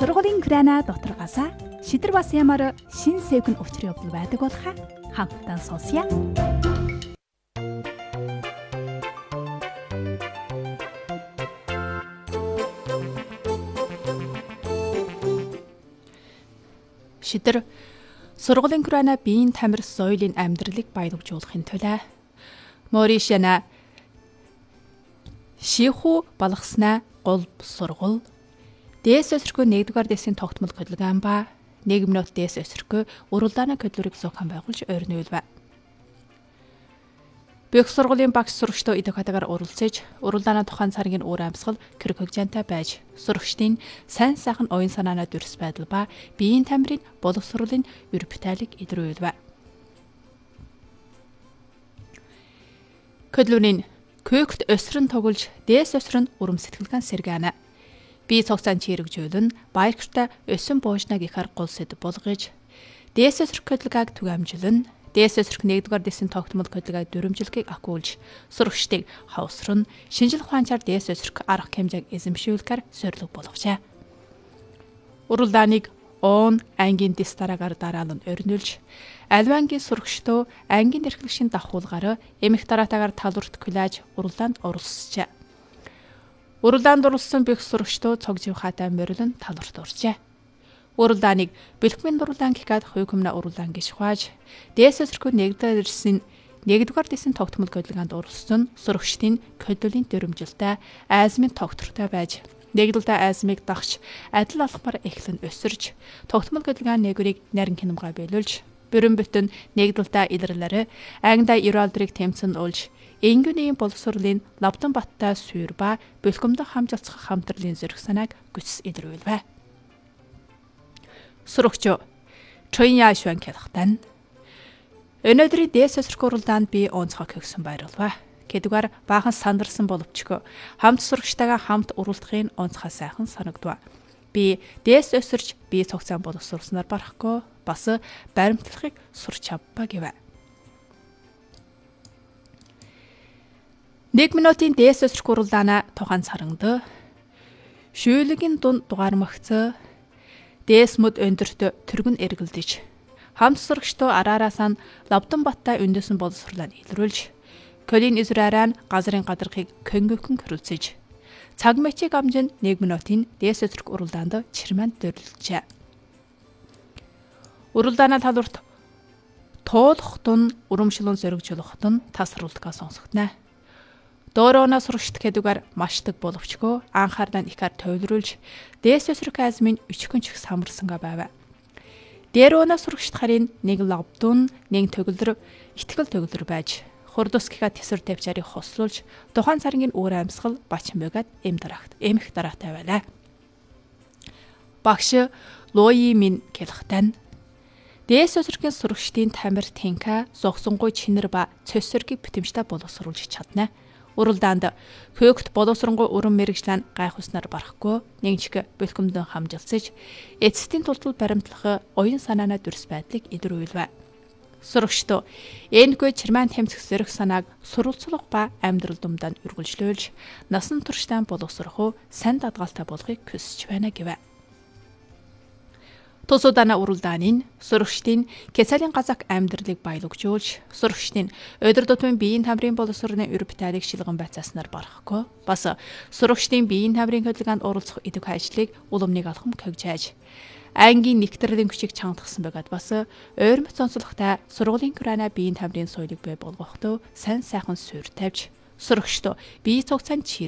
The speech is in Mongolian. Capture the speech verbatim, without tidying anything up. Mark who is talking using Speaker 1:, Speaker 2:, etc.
Speaker 1: Сургуулийн Украина дотроогоосаа шидэр бас ямар шин сэвгэн өвчрийн явдал байдаг болохаа хамтдаа сонсъё. Шидэр сургуулийн Украина биеийн тамир соёлын амьдралыг баялагжуулахын тулд Моришана шихүү балгаснаа гол сургууль дээс өсөрхөө нэгдүгээр дэсийн тогтмол хөдөлгөөн ба нэг минут дээс өсөрхөө уралдааны хөдөлгөөрийг зохион байгуулж ойрнуулв. Бүх сургуулийн багш сурагчдаа идэх хатагаар уралцаж, уралдааны тухайн царгийн уур амьсгал кэрхэгжэнтэй байж, сурагчдын сайн сайхан оюун санаанаа дүрс байдал ба биеийн тамирын боловсруулын өр бүтээлийг илрүүлв. Хөдөлгөөний көөгт өсрөн тоглож, дээс өсрөн урам сэтгэлгэн сэргэнэ. Би цогцаан чирэгжүүлэн баяртай өсөн буужнаг их арга гол сэд болгож, дээс өсрөх хөдөлгөөг түгээмжлэн, дээс өсрөх нэгдүгээр дэсийн тогтмол хөдөлгөөг дүрмжилгийг ахиулж, сурагчдыг хавсран, шинжил ухаанчаар дээс өсрөх арга хэмжээг эзэмшүүлэхээр зорилго болгожээ. Уралдааныг он ангийн дэс дараагаар дараалан орнуулж, альвангийн сурагчдоо ангийн эрхлэгчийн давхуулгаар эмх дараатаагаар талурт күлээж уралдаанд оролцжээ. Уралдаанд оролцсон бүх сурагчдоо цогжив хатай морилон талурт оржээ. Уралдааныг бэлтгэмийн уралдаан гэхэд хувьхэмнэ уралдаан гэж хувааж, дээс өсрөхөө нэгдүгээр дэсийн нэгдүгээр дэсийн тогтмол хөдөлгөөнд оролцсон сурагчдын хөдөлгөөний дүрмжилтэй айзмын тогтвортой байж, нэгдэлтэй айзмыг дагч адил алхмаар эхлэн өсөрж, тогтмол хөдөлгөөний нэгүрийг нарийн хинамгай биелүүлж, бүрэн бүтэн нэгдэлтэй илэрлээрээ ангида ирэлдрийг тэмцэн уулж, энгүүний боловсруулын лавдан баттай сүйр ба бэлхэмдэх хамжилцах хамтралын зэрэг санааг гүцс илрүүлвэ. Сурагч Чойя швэн хэлхтэн өнөөдрийн дээс өсрөх уралдаанд би онцгой өгсөн баярлалаа. Гэдгээр баахан сандарсан боловчгүй хамт сурагчтайгаа хамт уралдахын онцгой сайхан санагдав. Би дээс өсөрч би цогцаан боловсруулснаар барахгүй бас баримтлахыг сурч авбаа гэвэ. Нэг минутын дээс өсрөх уралдаана тухайн царангд шүүлгийн дунд дугаармагц дээс мөд өндөртө түргэн эргэлдэж, хамт сурагчдоо араараасаа лавдан баттай өндөсөн боловсруулаад илрүүлж, колын израараа газрын гадархыг көнгөкөн хөрөлцөж, цаг мөчийг амжин нэг минутын дээс өсрөх уралдаанд чирмэнд дөрлөжээ. Уралдаана талурт тоолохтон урамшлон зоригжлохтон тасруултгаа сонсогдно. Доорооно сурагчд гэдгээр машдаг боловчгүй анхаардан ихаар тойлруулж, дээс өсрөх айзмын өчгөнч самарсангаа байв. Дээрөөно сурагчд харин нэг лавдун, нэг төгөлдөр, итгэл төгөлдөр байж, хурдус гэхэд тэсвэр тавьчаарыг хослуулж, тухайн царгийн уур амьсгал бачин бөгөөд эм дараагт эмх дараатай байлаа. Багш Лои минь хэлхтэн дээс өсрөхийн сурагчдын тамир тэнка зогсонгуй чинэр ба цөсөргийг бүтэмжтэй боловсруулж чадна. Уралдаанд хөөгт боловсронгуй уран мэрэгчлэн гайхуснаар барахгүй нэгжиг бэлхэмдэн хамжилсаж, эцэстийн тултал баримтлах оюун санаанаа дүрс байдлыг илрүүлвэ. Сурагчдоо энэгүй чирмэн тэмцэх зэрэг санааг сурвалцлах ба амьдрал думдаанд үргэлжлүүлж, насан туршдаа боловсрох сайн дадгалтай болохыг хүсэж байна гэвэ. Тусуудаана уралдаанын сурагчдын Кесалийн газак амьдралыг баялагжуулж, сурагчдын өдөр тутмын биеийн тамирын боловсролын өр бүтээлийг шилгэн байцааснаар барахгүй бас сурагчдын биеийн тамирын хөдөлгөөнд оролцох идэх ажлыг уламныг алхам көгжээж, ангийн нэгтрлийн хүчийг чангатгсан байгаад бас ойрмот сонцлогтой сургуулийн Украина биеийн тамирын соёлыг бий болгохдоо сайн сайхан суурь тавьж, сурагчдоо бие цогцаан